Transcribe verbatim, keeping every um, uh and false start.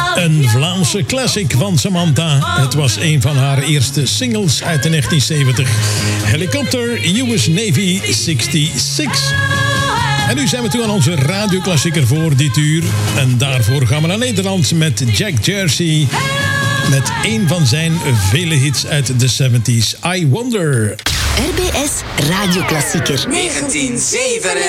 Een Vlaamse classic van Samantha. Het was een van haar eerste singles uit de negentien zeventig. Helicopter U S Navy zesenzestig. En nu zijn we toe aan onze radioklassieker voor dit uur. En daarvoor gaan we naar Nederland met Jack Jersey. Met een van zijn vele hits uit de zeventig. I Wonder. R B S Radioklassieker negentien zevenennegentig.